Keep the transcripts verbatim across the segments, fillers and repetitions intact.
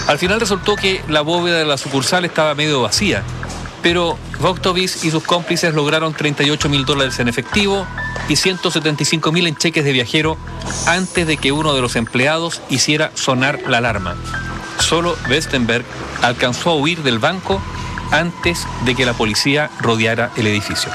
Al final resultó que la bóveda de la sucursal estaba medio vacía, pero Vojtovich y sus cómplices lograron treinta y ocho mil dólares en efectivo y ciento setenta y cinco mil en cheques de viajero antes de que uno de los empleados hiciera sonar la alarma. Solo Westenberg alcanzó a huir del banco antes de que la policía rodeara el edificio.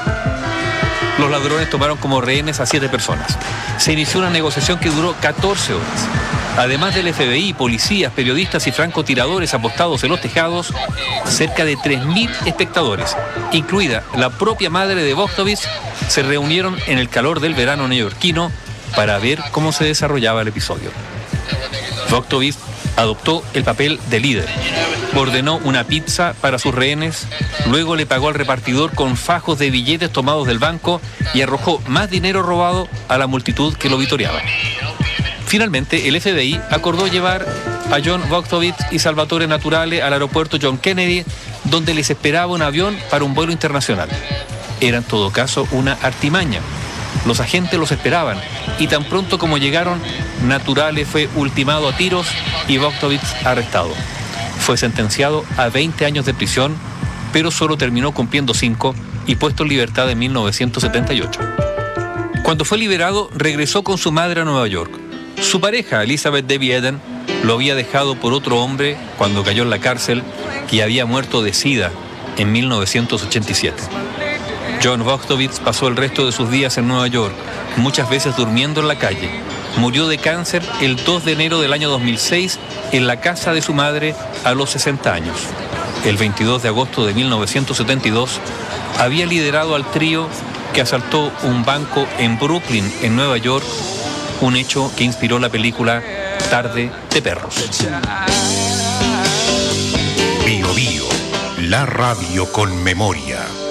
Los ladrones tomaron como rehenes a siete personas. Se inició una negociación que duró catorce horas. Además del F B I, policías, periodistas y francotiradores apostados en los tejados, cerca de tres mil espectadores, incluida la propia madre de Vojtovich, se reunieron en el calor del verano neoyorquino para ver cómo se desarrollaba el episodio. Vojtovich adoptó el papel de líder. Ordenó una pizza para sus rehenes, luego le pagó al repartidor con fajos de billetes tomados del banco y arrojó más dinero robado a la multitud que lo vitoreaba. Finalmente, el F B I acordó llevar a John Vojtovich y Salvatore Naturale al aeropuerto John Kennedy, donde les esperaba un avión para un vuelo internacional. Era en todo caso una artimaña. Los agentes los esperaban y tan pronto como llegaron, Naturale fue ultimado a tiros y Vojtovich arrestado. Fue sentenciado a veinte años de prisión, pero solo terminó cumpliendo cinco y puesto en libertad en mil novecientos setenta y ocho. Cuando fue liberado, regresó con su madre a Nueva York. Su pareja, Elizabeth Debbie Eden, lo había dejado por otro hombre cuando cayó en la cárcel, que había muerto de sida en mil novecientos ochenta y siete. John Vojtovich pasó el resto de sus días en Nueva York, muchas veces durmiendo en la calle. Murió de cáncer el dos de enero del año dos mil seis en la casa de su madre a los sesenta años. El veintidós de agosto de mil novecientos setenta y dos había liderado al trío que asaltó un banco en Brooklyn, en Nueva York, un hecho que inspiró la película Tarde de Perros. Bio Bio, la radio con memoria.